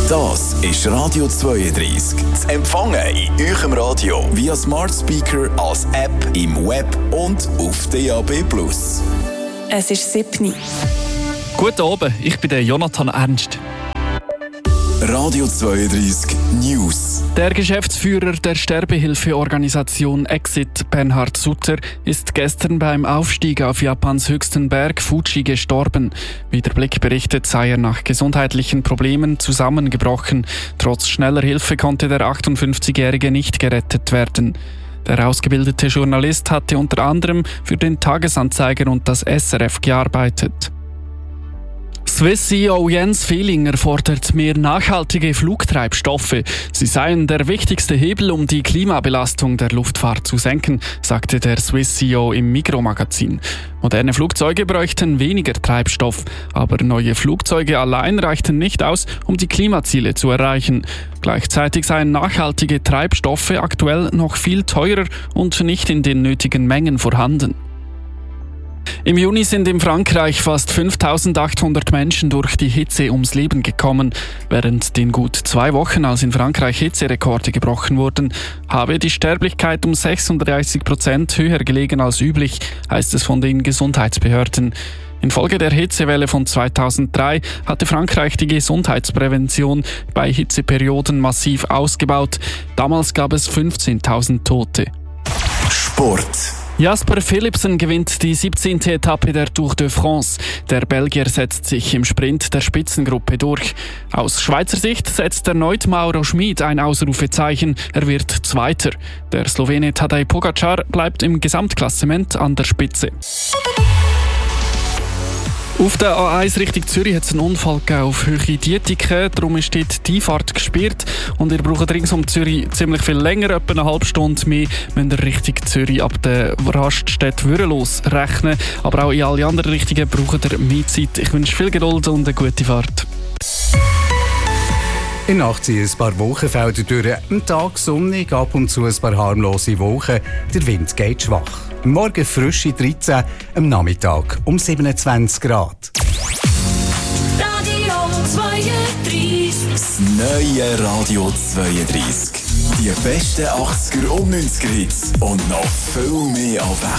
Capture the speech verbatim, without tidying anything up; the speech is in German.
Das ist Radio zweiunddreißig. Zu empfangen in eurem Radio via Smart Speaker, als App, im Web und auf D A B plus. Es ist siebni. Guten Abend, ich bin der Jonathan Ernst. Radio zweiunddreißig News. Der Geschäftsführer der Sterbehilfeorganisation Exit, Bernhard Sutter, ist gestern beim Aufstieg auf Japans höchsten Berg Fuji gestorben. Wie der Blick berichtet, sei er nach gesundheitlichen Problemen zusammengebrochen. Trotz schneller Hilfe konnte der achtundfünfzigjährige nicht gerettet werden. Der ausgebildete Journalist hatte unter anderem für den Tagesanzeiger und das S R F gearbeitet. Swiss C E O Jens Fehlinger fordert mehr nachhaltige Flugtreibstoffe. Sie seien der wichtigste Hebel, um die Klimabelastung der Luftfahrt zu senken, sagte der Swiss C E O im Migros-Magazin. Moderne Flugzeuge bräuchten weniger Treibstoff, aber neue Flugzeuge allein reichten nicht aus, um die Klimaziele zu erreichen. Gleichzeitig seien nachhaltige Treibstoffe aktuell noch viel teurer und nicht in den nötigen Mengen vorhanden. Im Juni sind in Frankreich fast fünftausendachthundert Menschen durch die Hitze ums Leben gekommen. Während den gut zwei Wochen, als in Frankreich Hitzerekorde gebrochen wurden, habe die Sterblichkeit um sechsunddreißig Prozent höher gelegen als üblich, heißt es von den Gesundheitsbehörden. Infolge der Hitzewelle von zweitausenddrei hatte Frankreich die Gesundheitsprävention bei Hitzeperioden massiv ausgebaut. Damals gab es fünfzehntausend Tote. Sport. Jasper Philipsen gewinnt die siebzehnte Etappe der Tour de France. Der Belgier setzt sich im Sprint der Spitzengruppe durch. Aus Schweizer Sicht setzt erneut Mauro Schmid ein Ausrufezeichen. Er wird Zweiter. Der Slowene Tadej Pogacar bleibt im Gesamtklassement an der Spitze. Auf der A eins Richtung Zürich hat es einen Unfall gegeben auf Höhe Dietiken. Darum ist dort die Einfahrt gesperrt. Und ihr braucht rings um Zürich ziemlich viel länger, etwa eine halbe Stunde mehr, müsst ihr Richtung Zürich ab der Raststätte Würelos rechnen. Aber auch in alle anderen Richtungen braucht ihr mehr Zeit. Ich wünsche viel Geduld und eine gute Fahrt. In der Nacht ziehen ein paar Wolkenfelder durch. Am Tag sonnig, ab und zu ein paar harmlose Wolken. Der Wind geht schwach. Am Morgen frische dreizehn, am Nachmittag um siebenundzwanzig Grad. Radio zweiunddreißig. Das neue Radio zweiunddreißig. Die besten achtziger und neunziger Hits und noch viel mehr Abwechslung.